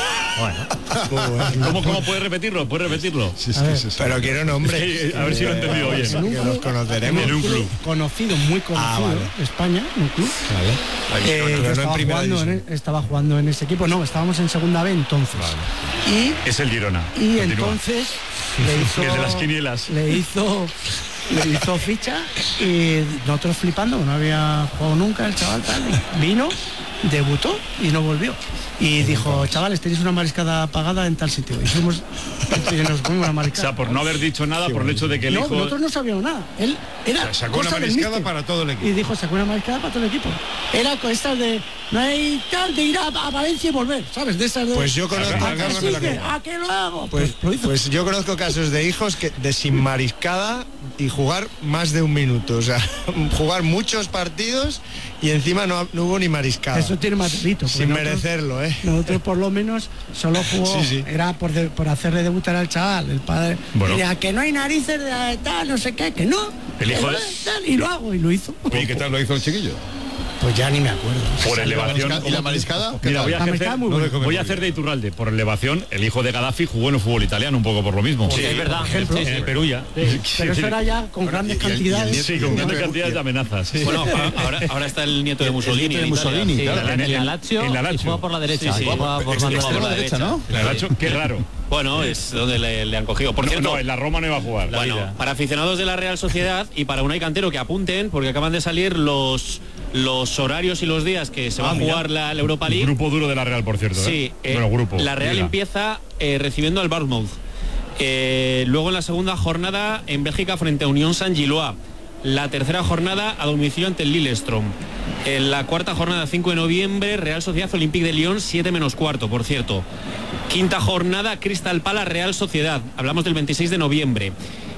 C: Bueno. ¿Cómo, ¿Cómo puedes repetirlo? ¿Puedes repetirlo?
E: Sí, sí, sí, sí. Pero quiero nombre.
C: Sí, a ver si lo he entendido bien.
E: Que club, los conoceremos.
I: En un club conocido, muy conocido,
E: ah, vale.
I: España, un club.
E: Vale.
I: Eh,
E: pero
I: yo
E: no
I: estaba,
E: en
I: jugando en, estaba jugando en ese equipo. No, estábamos en segunda B entonces.
C: Vale.
I: Y,
C: es el Girona.
I: Y
C: Continúa.
I: entonces le hizo,
C: el de las quinielas.
I: Le hizo, le hizo ficha y nosotros flipando, no había jugado nunca el chaval tal. Vino, debutó y no volvió. Y dijo, chavales, tenéis una mariscada pagada en tal sitio. Y fuimos, y nos fuimos a mariscada.
C: O sea, por no haber dicho nada, por el hecho de que el
I: no,
C: hijo...
I: nosotros no sabíamos nada. Él era
O: o sea, sacó una mariscada para todo el equipo.
I: Y dijo, sacó una mariscada para todo el equipo. Era con estas de, no hay tal, de ir a, a Valencia y volver, ¿sabes? De esas de...
E: Pues yo conozco...
I: ¿A qué, sí, que, ¿a qué lo hago?
E: Pues, pues, pues yo conozco casos de hijos que de sin mariscada y jugar más de un minuto. O sea, jugar muchos partidos y encima no, no hubo ni mariscada.
I: Eso tiene más delito.
E: Sin
I: nosotros,
E: merecerlo, ¿eh?
I: Nosotros por lo menos solo jugó, sí, sí. era por, de, por hacerle debutar al chaval. El padre bueno. diría que no hay narices de tal, no sé qué, que no.
C: El hijo de...
I: tal, y lo hago, y lo hizo.
O: ¿Y qué tal lo hizo el chiquillo?
I: Pues ya ni me acuerdo.
C: Por elevación.
H: ¿Y la mariscada?
C: Mira, voy a, ejercer,
I: no
C: voy a hacer de Iturralde. Por elevación, el hijo de Gaddafi jugó en el fútbol italiano un poco por lo mismo.
D: Sí, es verdad.
I: Ejemplo,
C: en el Perú ya.
I: Sí. Pero eso era ya con grandes
H: y el,
I: cantidades.
H: Y el
C: sí, con grandes cantidades de amenazas. Sí.
D: Bueno, ahora, ahora está el nieto de Mussolini.
H: El de Mussolini,
Q: sí,
H: claro.
Q: En la Lazio,
C: en la Lazio.
Q: Y juega por la derecha.
C: Sí, sí.
Q: Juega por
H: extrema derecha, ¿no?
C: La Lazio, qué raro.
D: Bueno, es donde le, le han cogido. Por
C: no,
D: cierto,
C: no, en la Roma no iba a jugar.
D: Bueno,
C: vida.
D: Para aficionados de la Real Sociedad y para Unai Cantero que apunten, porque acaban de salir los los horarios y los días que se va ah, a jugar la, la Europa League.
C: Grupo duro de la Real, por cierto.
D: Sí,
C: ¿eh?
D: eh,
C: bueno, grupo.
D: La Real Liga. empieza eh, recibiendo al Bournemouth. Eh, luego en la segunda jornada en Bélgica frente a Unión Saint-Gilloise. La tercera jornada a domicilio ante el Lillestrøm. En la cuarta jornada, cinco de noviembre, Real Sociedad Olympique de Lyon, siete menos cuarto, por cierto. Quinta jornada, Crystal Palace Real Sociedad. Hablamos del veintiséis de noviembre.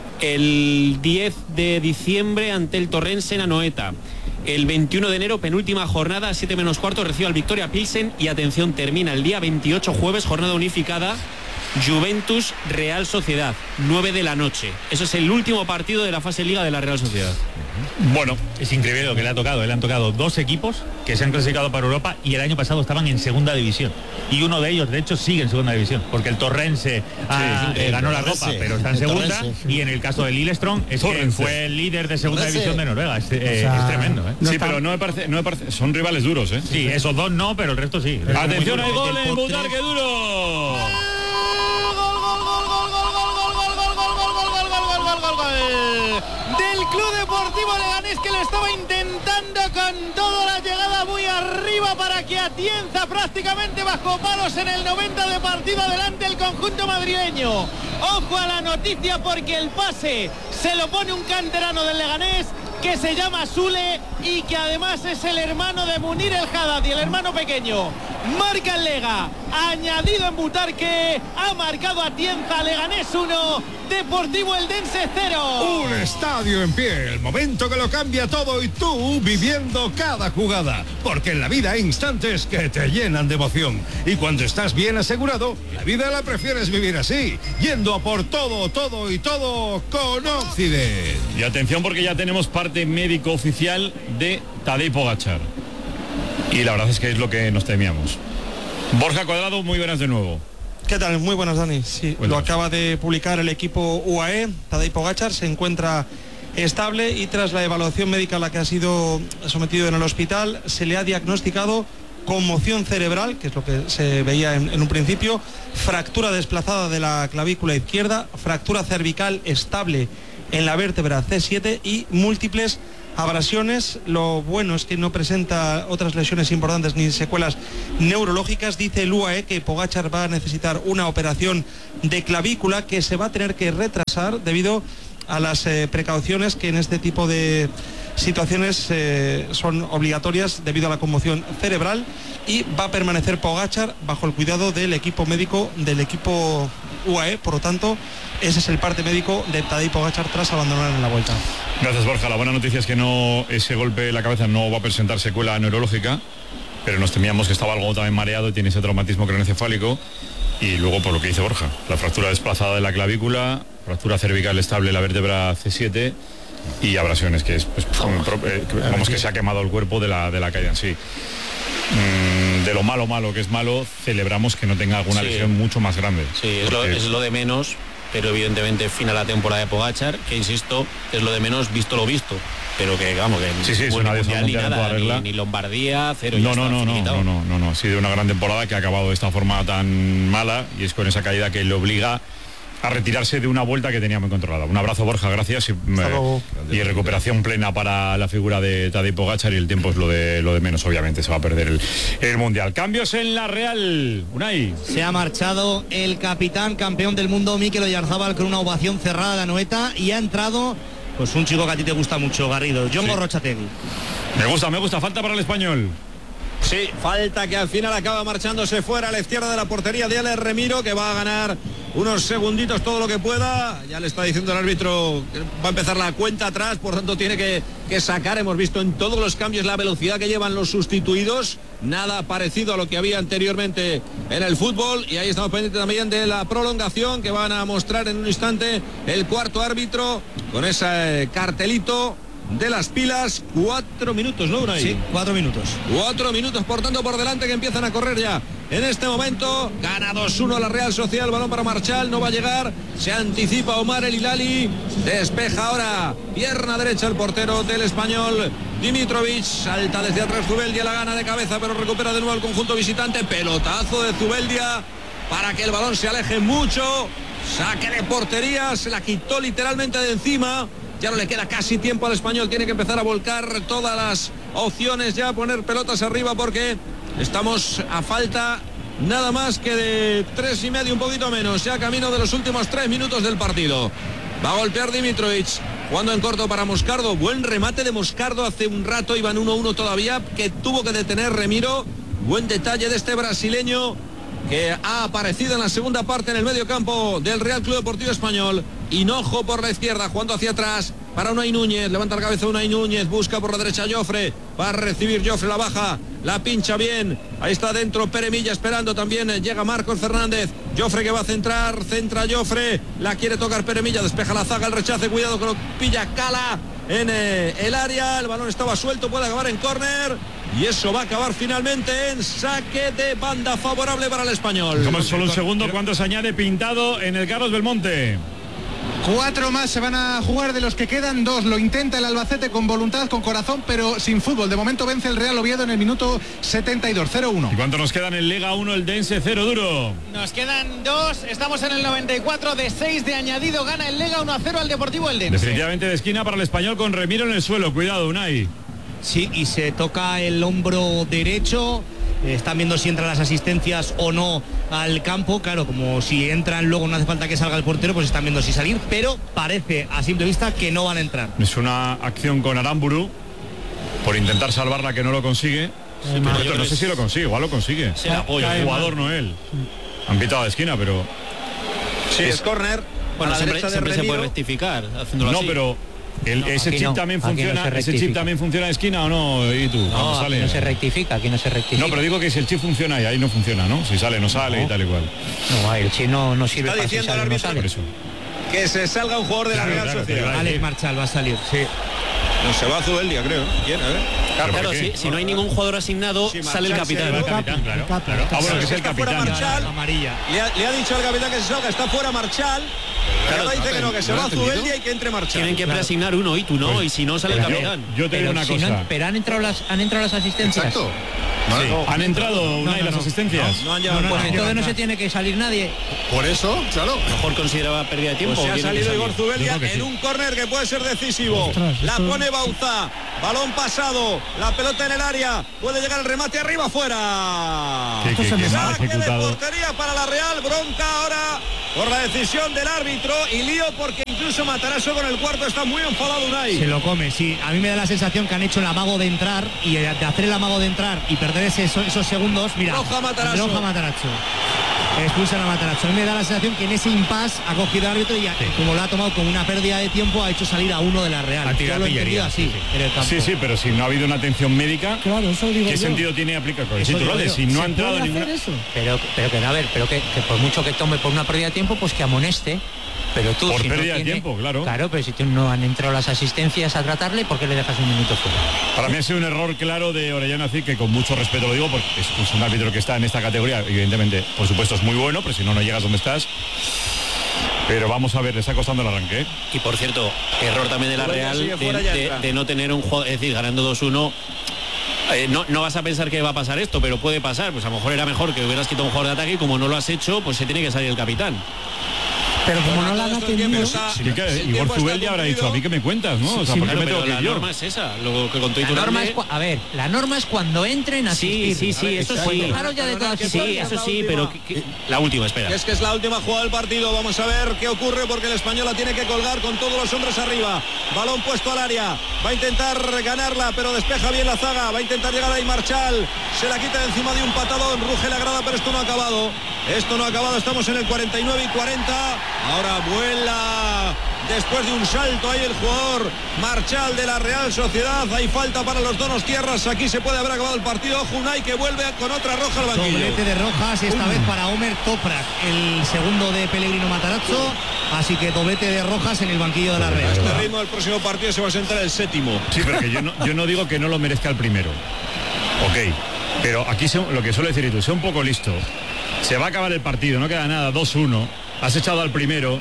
D: El diez de diciembre ante el Torrense en Anoeta. El veintiuno de enero, penúltima jornada, siete menos cuarto, recibe al Victoria Pilsen. Y atención, termina el día veintiocho, jueves, jornada unificada, Juventus Real Sociedad, nueve de la noche. Eso es el último partido de la fase Liga de la Real Sociedad.
N: Bueno, es increíble lo que le ha tocado. Le han tocado dos equipos que se han clasificado para Europa y el año pasado estaban en segunda división. Y uno de ellos, de hecho, sigue en segunda división, porque el Torrense ah, sí, eh, ganó la Copa, pero está en segunda. Torrense, sí. Y en el caso del Lillestrøm, es que fue el líder de segunda Torrense. división de Noruega. Es, eh, o sea, es tremendo, ¿eh?
C: No sí, está... pero no me, parece, no me parece. Son rivales duros, ¿eh?
N: Sí, esos dos no, pero el resto sí.
C: El Atención, hay gol en Butarque duro.
M: Del Club Deportivo Leganés, que lo estaba intentando con toda la llegada muy arriba para que Atienza prácticamente bajo palos en el noventa de partido adelante el conjunto madrileño. Ojo a la noticia porque el pase se lo pone un canterano del Leganés que se llama Sule y que además es el hermano de Munir El Haddad y el hermano pequeño. Marca el Lega, añadido en Butarque, ha marcado Atienza, Leganés uno, Deportivo Eldense cero.
O: Un estadio en pie, el momento que lo cambia todo y tú viviendo cada jugada. Porque en la vida hay instantes que te llenan de emoción. Y cuando estás bien asegurado, la vida la prefieres vivir así, yendo a por todo, todo y todo con Occident.
C: Y atención porque ya tenemos parte médico oficial de Tadej Pogačar. Y la verdad es que es lo que nos temíamos. Borja Cuadrado, muy buenas de nuevo.
R: ¿Qué tal? Muy buenas, Dani. Sí, lo acaba de publicar el equipo U A E. Tadej Pogačar se encuentra estable y tras la evaluación médica a la que ha sido sometido en el hospital, se le ha diagnosticado conmoción cerebral, que es lo que se veía en, en un principio, fractura desplazada de la clavícula izquierda, fractura cervical estable en la vértebra C siete y múltiples abrasiones. Lo bueno es que no presenta otras lesiones importantes ni secuelas neurológicas. Dice el U A E que Pogačar va a necesitar una operación de clavícula que se va a tener que retrasar debido a las eh, precauciones que en este tipo de situaciones eh, son obligatorias debido a la conmoción cerebral, y va a permanecer Pogačar bajo el cuidado del equipo médico del equipo U A E. Por lo tanto, ese es el parte médico de Tadej Pogačar tras abandonar en la Vuelta.
C: Gracias, Borja. La buena noticia es que no, ese golpe en la cabeza no va a presentar secuela neurológica, pero nos temíamos que estaba algo también mareado y tiene ese traumatismo craneoencefálico. Y luego, por lo que dice Borja, la fractura desplazada de la clavícula, fractura cervical estable en la vértebra C siete y abrasiones, que es pues, eh, vamos, que se ha quemado el cuerpo de la, de la caída en sí. Mm, de lo malo malo que es malo, celebramos que no tenga alguna
D: sí.
C: lesión mucho más grande.
D: Sí, es, porque... lo, es lo de menos, pero evidentemente final la temporada de Pogačar, que insisto, es lo de menos visto lo visto. Pero que vamos, que
C: sí, sí, es una
D: mundial, ni nada, ni, ni Lombardía, cero.
C: No,
D: ya
C: no, no, no, no, no, no, no, ha sido una gran temporada que ha acabado de esta forma tan mala, y es con esa caída que le obliga a retirarse de una vuelta que tenía muy controlada. Un abrazo, Borja, gracias, y, eh, y recuperación plena para la figura de Tadej Pogačar, y el tiempo es lo de lo de menos, obviamente se va a perder el, el mundial. Cambios en la Real, Unai.
B: Se ha marchado el capitán campeón del mundo Mikel Oyarzábal con una ovación cerrada a la Anoeta, y ha entrado pues un chico que a ti te gusta mucho, Garrido, Jon Gorrotxategi.
C: Me gusta, me gusta, falta para el español.
A: Sí, falta, que al final acaba marchándose fuera a la izquierda de la portería de Alex Remiro, que va a ganar unos segunditos todo lo que pueda. Ya le está diciendo el árbitro que va a empezar la cuenta atrás, por tanto tiene que, que sacar. Hemos visto en todos los cambios la velocidad que llevan los sustituidos, nada parecido a lo que había anteriormente en el fútbol. Y ahí estamos pendientes también de la prolongación que van a mostrar en un instante el cuarto árbitro con ese cartelito de las pilas. Cuatro minutos, ¿no, Unai?
B: Sí, cuatro minutos.
A: Cuatro minutos, por tanto, por delante, que empiezan a correr ya. En este momento, gana dos uno la Real Sociedad, el balón para Marchal, no va a llegar, se anticipa Omar El Hilali, despeja ahora, pierna derecha el portero del español, Dimitrovic, salta desde atrás Zubeldia, la gana de cabeza, pero recupera de nuevo el conjunto visitante, pelotazo de Zubeldia, para que el balón se aleje mucho, saque de portería, se la quitó literalmente de encima. Ya no le queda casi tiempo al español, tiene que empezar a volcar todas las opciones ya, poner pelotas arriba, porque estamos a falta nada más que de tres y medio, un poquito menos, ya camino de los últimos tres minutos del partido. Va a golpear Dimitrovic, jugando en corto para Moscardo, buen remate de Moscardo hace un rato, iban uno uno todavía, que tuvo que detener Remiro, buen detalle de este brasileño, que ha aparecido en la segunda parte en el medio campo del Real Club Deportivo Español. Hinojo por la izquierda, jugando hacia atrás para Unai Núñez, levanta la cabeza Unai Núñez, busca por la derecha Jofre, va a recibir Jofre, la baja, la pincha bien, ahí está dentro Pere Milla esperando también, llega Marcos Fernández, Jofre que va a centrar, centra Jofre, la quiere tocar Pere Milla, despeja la zaga, el rechace, cuidado que lo pilla Cala en eh, el área, el balón estaba suelto, puede acabar en córner, y eso va a acabar finalmente en saque de banda favorable para el español.
C: Como solo un segundo, ¿cuánto se añade Pintado en el Carlos Belmonte?
S: Cuatro más se van a jugar de los que quedan, dos lo intenta el Albacete con voluntad, con corazón, pero sin fútbol. De momento vence el Real Oviedo en el minuto setenta y dos, cero uno.
C: ¿Y cuánto nos quedan en Liga uno el Dense? Cero duro.
M: Nos quedan dos, estamos en el noventa y cuatro, de seis de añadido, gana el Lega uno a cero al Deportivo el Dense.
C: Definitivamente de esquina para el español con Remiro en el suelo, cuidado, Unai.
B: Sí, y se toca el hombro derecho. Están viendo si entran las asistencias o no al campo. Claro, como si entran luego no hace falta que salga el portero, pues están viendo si salir, pero parece a simple vista que no van a entrar.
C: Es una acción con Aramburu por intentar salvarla, que no lo consigue. Sí, no, no sé si lo consigue, igual lo consigue.
D: Se apoya
C: el jugador, no él. Han pitado de esquina, pero
A: sí, es córner.
D: Bueno,
A: a la
D: siempre,
A: derecha de
D: siempre se
A: Remiro.
D: puede rectificar haciéndolo
N: No,
D: así.
N: pero el-
F: No,
N: ese
F: aquí
N: chip
F: no,
N: también
F: aquí no
N: funciona,
F: se
N: ese chip
F: rectifica.
N: también funciona en esquina o no, y tú,
F: No,
N: cuando
F: aquí
N: sale.
F: no se rectifica, aquí no se rectifica.
N: No, pero digo que si el chip funciona y ahí no funciona, ¿no? Si sale, no sale
F: No.
N: y tal y cual.
F: No, el chino no sirve
A: Está
F: para si
A: diciendo el
F: sale o no
A: árbitro
F: sale.
N: Por eso.
A: Que se salga un jugador de la
N: Claro,
A: Real
N: claro,
A: Sociedad.
N: claro.
B: Alex Marchal va a salir, sí.
A: No, se va a Zubeldia, creo. ¿Quién? A ver.
D: Claro,
N: ¿Pero
D: claro,
N: por qué?
D: si, si no hay ningún jugador asignado,
A: Sí,
D: sale el
A: Marchal se
D: capitán.
A: va.
N: El capitán, claro,
I: Capi.
N: claro. Ah, bueno, que es el
A: Está fuera
N: capitán.
A: Marchal.
B: Amarilla.
A: Le ha, le ha dicho al capitán que se salga, está fuera Marchal.
D: Claro,
A: Ahora dice que no, que se
H: ¿no
A: va
H: lo
A: a
H: ha entendido?
A: Zubeldia y que entre Marchal.
D: Tienen que
F: Claro.
D: preasignar uno y tú no, y si no sale el
F: Pero-
D: capitán.
N: Yo te digo
F: Pero,
N: una
F: si
N: cosa.
F: no- pero han entrado las han entrado las asistencias.
H: Exacto.
N: Sí. ¿Han entrado una y las asistencias?
A: No han
F: No,
A: llegado.
F: no,
A: Pues
F: entonces no se tiene que salir nadie.
H: Por eso, claro.
D: Mejor consideraba pérdida de tiempo.
A: Pues se ha
D: tiene que
A: salido
D: salir.
A: Igor Zubeldia
N: Yo creo que
A: en
N: sí.
A: un córner que puede ser decisivo.
I: Ostras,
A: la
I: esto-
A: pone Bauza. Balón pasado. La pelota en el área. Puede llegar el remate arriba fuera.
N: Que- que- que mal
A: Saque de
N: ejecutado.
A: portería para la Real. Bronca ahora por la decisión del árbitro. Y lío porque incluso Matarazzo con el cuarto está muy enfadado Unai.
B: Se lo come, sí. A mí me da la sensación que han hecho el amago de entrar y de hacer el amago de entrar y perder ese- esos, esos segundos. Mira,
A: Roja Matarazzo.
B: Roja Matarazzo. Expulsan a Matarazzo. A mí me da la sensación que en ese impasse ha cogido el árbitro y ya, como lo ha tomado como una pérdida de tiempo, ha hecho salir a uno de la Real.
N: Ha tirado
B: Yo lo he entendido
N: pillería,
B: así
N: sí, sí.
B: en el campo.
N: Sí, sí, pero si no ha habido una atención médica,
I: Claro, eso digo
N: ¿qué
I: yo.
N: sentido tiene aplicar con el
B: Eso digo
N: titular?
B: yo.
N: Si no ha
I: ¿Se
N: entrado
I: puede
N: ninguna.
I: hacer eso?
F: Pero, pero que, a ver, pero que, que por mucho que tome por una pérdida de tiempo, pues que amoneste. Pero tú,
N: Por
F: si no
N: pérdida de
F: tiene-
N: tiempo, claro.
F: Claro, pero si tú no han entrado las asistencias a tratarle, ¿por qué le dejas un minuto fuera?
N: Para mí ha sido un error claro de Orellana Cid, que con mucho respeto lo digo, porque es, es un árbitro que está en esta categoría, evidentemente, por supuesto, es muy bueno, pero si no, no llegas donde estás. Pero vamos a ver, le está costando el arranque, ¿eh?
D: Y por cierto, error también de la
A: Zubeldia
D: Real
A: sigue
D: de,
A: fuera, ya
D: de-
A: entra.
D: de no tener un juego, es decir, ganando dos uno. eh, no, no vas a pensar que va a pasar esto, pero puede pasar. Pues a lo mejor era mejor que hubieras quitado un jugador de ataque y como no lo has hecho, pues se tiene que salir el capitán.
I: Pero como no
A: Todo
I: la han
A: esto el tiempo
I: atendido,
A: está-
N: Sí, que
A: el
N: Igor
A: tiempo está
N: Zubeldia habrá dicho,
A: cumplido.
N: ¿a mí qué me cuentas, no? O sea, ¿por qué
D: Claro,
N: me tengo
D: pero
N: que
D: la
N: ir yo?
D: norma es esa, lo que contó
F: La
D: Iturralde.
F: norma es, cua- a ver, la norma es cuando entren a
D: Sí, sí, sí, eso sí.
F: Dejaros ya de todas
D: Sí,
F: historias.
D: eso sí, pero que- que- la última, espera.
A: Es que es la última jugada del partido. Vamos a ver qué ocurre porque el español la tiene que colgar con todos los hombres arriba. Balón puesto al área. Va a intentar ganarla, pero despeja bien la zaga. Va a intentar llegar ahí Marchal. Se la quita de encima de un patadón. Ruge la grada, pero esto no ha acabado. Esto no ha acabado. Estamos en el cuarenta y nueve y cuarenta. Ahora vuela. Después de un salto ahí el jugador Marchal de la Real Sociedad. Hay falta para los donostiarras. Aquí se puede haber acabado el partido. Ojo, Unai que vuelve con otra roja al banquillo.
B: Doblete de rojas, esta vez para Omer Toprak, el segundo de Pellegrino Matarazzo. Así que doblete de rojas en el banquillo de la Real.
A: Este ritmo del próximo partido se va a sentar el séptimo.
N: Sí, pero que yo no, yo no digo que no lo merezca el primero. Ok, pero aquí se- lo que suele decir tú, sea un poco listo. Se va a acabar el partido, no queda nada, dos uno. Has echado al primero.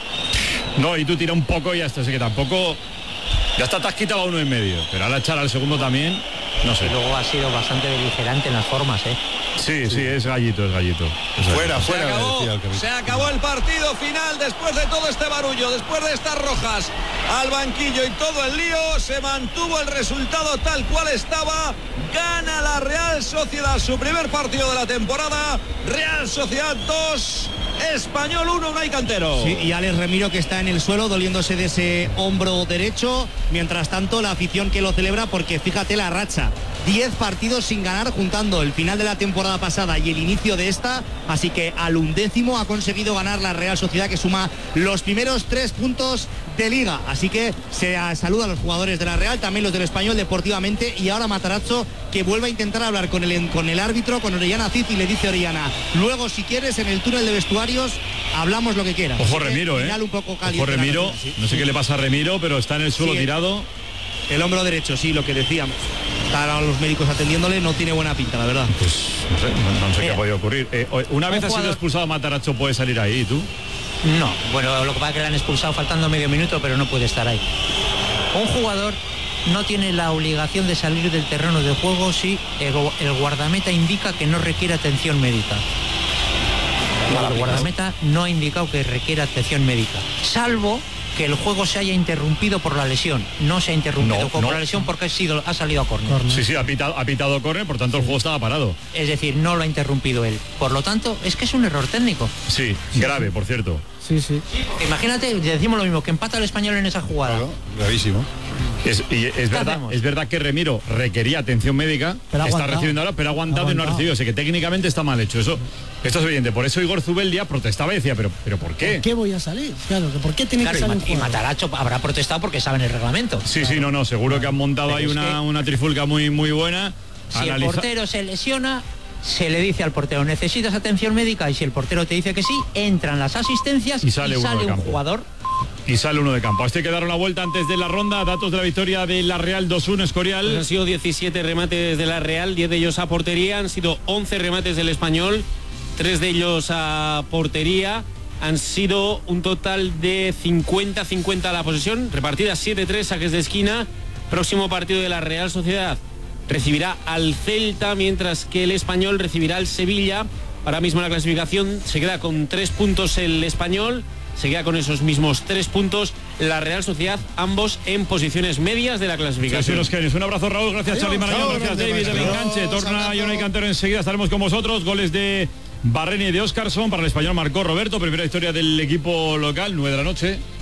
N: No, y tú tira un poco y ya está. Así que tampoco. Ya está, te has quitado a uno en medio. Pero ahora echar al segundo también, no sé.
F: Y luego ha sido bastante beligerante en las formas, ¿eh?
N: Sí, sí, es gallito, es gallito. Es
H: Fuera,
N: gallito.
A: Se
H: fuera,
A: acabó,
H: decía el capitán.
A: se acabó el partido final después de todo este barullo, después de estas rojas al banquillo y todo el lío. Se mantuvo el resultado tal cual estaba. Gana la Real Sociedad su primer partido de la temporada. Real Sociedad dos, Español uno, Unai Cantero.
B: Sí, y Alex Remiro que está en el suelo doliéndose de ese hombro derecho. Mientras tanto, la afición que lo celebra porque fíjate la racha. diez partidos sin ganar juntando el final de la temporada pasada y el inicio de esta. Así que al undécimo ha conseguido ganar la Real Sociedad que suma los primeros tres puntos de liga. Así que se saluda a los jugadores de la Real, también los del Español deportivamente. Y ahora Matarazzo que vuelve a intentar hablar con el, con el árbitro, con Orellana Cid, y le dice Orellana, luego si quieres en el túnel de vestuarios hablamos lo que quieras.
N: Ojo
B: Así que
N: Remiro, eh.
B: final un poco
N: Ojo
B: caliente la
N: Remiro,
B: cosa, sí.
N: no sé qué le pasa a Remiro, pero está en el suelo
B: Sí,
N: tirado.
B: El hombro derecho, sí, lo que decíamos. Están a los médicos atendiéndole, no tiene buena pinta, la verdad.
N: Pues no sé, no, no sé qué
F: Mira.
N: ha podido ocurrir. Eh, una vez
F: Un
N: ha sido
F: jugador-
N: expulsado Matarazzo, puede salir ahí, ¿tú?
F: No, bueno, lo que pasa es que le han expulsado faltando medio minuto, pero no puede estar ahí. Un jugador no tiene la obligación de salir del terreno de juego si el, el guardameta indica que no requiere atención médica. El guardameta no ha indicado que requiere atención médica, salvo que el juego se haya interrumpido por la lesión. No se ha interrumpido
N: No,
F: por
N: no.
F: la lesión porque ha, sido, ha salido a córner.
N: Sí, sí, ha pitado, ha pitado córner, por tanto el juego estaba parado.
F: Es decir, no lo ha interrumpido él. Por lo tanto, es que es un error técnico.
N: Sí, grave, por cierto.
I: Sí, sí.
F: Imagínate, decimos lo mismo, que empata el Español en esa jugada.
H: Claro, gravísimo.
T: Es, y es verdad, es verdad que Remiro requería atención médica,
U: Pero ha
T: está
U: aguantado.
T: recibiendo ahora, pero ha aguantado,
U: Ha
T: y no ha
U: aguantado.
T: recibido. Así que técnicamente está mal hecho. Eso, esto es evidente. Por eso Igor Zubeldia protestaba y decía, pero, pero ¿por qué?
U: ¿Por qué voy a salir? Claro, que ¿por qué tiene
F: Claro,
U: que
F: y,
U: salir
F: Ma- y
U: un jugador?
F: Mataracho habrá protestado porque saben el reglamento.
T: Sí, sí, no, no, seguro que han montado
F: Pero
T: ahí
F: es
T: una,
F: que-
T: una trifulca muy, muy buena.
F: Si el
T: Analiza-
F: portero se lesiona, se le dice al portero, necesitas atención médica, y si el portero te dice que sí, entran las asistencias
T: Y sale uno de
F: un
T: campo.
F: jugador.
T: Y sale uno de campo. A este hay que dar una vuelta antes de la ronda. Datos de la victoria de la Real dos uno Escorial.
D: Pues han sido diecisiete remates de la Real, diez de ellos a portería. Han sido once remates del Español, tres de ellos a portería. Han sido un total de cincuenta cincuenta a la posesión, repartidas siete tres, saques de esquina. Próximo partido de la Real Sociedad recibirá al Celta, mientras que el Español recibirá al Sevilla. Ahora mismo la clasificación se queda con tres puntos el Español, se queda con esos mismos tres puntos la Real Sociedad, ambos en posiciones medias de la clasificación.
T: Sí, sí, los genios. Un abrazo, Raúl. Gracias,
D: Adiós.
T: Charly Marañón.
D: Chao,
T: Gracias,
D: grande,
T: David, de
D: maestro.
T: enganche. Torna
D: Abrazo.
T: Jonay Cantero enseguida. Estaremos con vosotros. Goles de Barreni y de Óscarson. Para el Español marcó Roberto. Primera historia del equipo local, nueve de la noche.